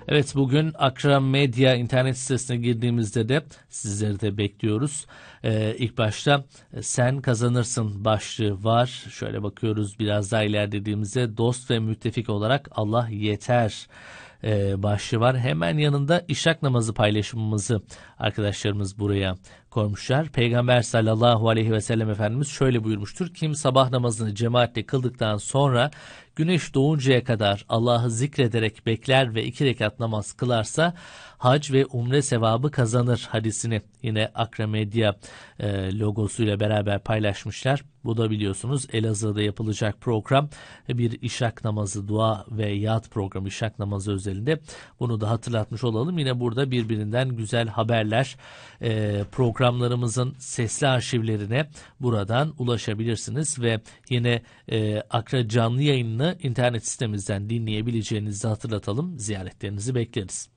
Evet, bugün Akra Medya internet sitesine girdiğimizde de sizleri de bekliyoruz. İlk başta sen kazanırsın başlığı var. Şöyle bakıyoruz, biraz daha ilerlediğimizde dost ve müttefik olarak Allah yeter başlığı var. Hemen yanında işrak namazı paylaşımımızı arkadaşlarımız buraya koymuşlar. Peygamber sallallahu aleyhi ve sellem Efendimiz şöyle buyurmuştur. Kim sabah namazını cemaatle kıldıktan sonra güneş doğuncaya kadar Allah'ı zikrederek bekler ve 2 rekat namaz kılarsa hac ve umre sevabı kazanır hadisini yine Akra Medya logosuyla beraber paylaşmışlar. Bu da biliyorsunuz Elazığ'da yapılacak program, bir işrak namazı, dua ve yat programı, işrak namazı özelinde. Bunu da hatırlatmış olalım. Yine burada birbirinden güzel haberler, programlarımızın sesli arşivlerine buradan ulaşabilirsiniz ve yine Akra canlı yayınını internet sitemizden dinleyebileceğinizi hatırlatalım. Ziyaretlerinizi bekleriz.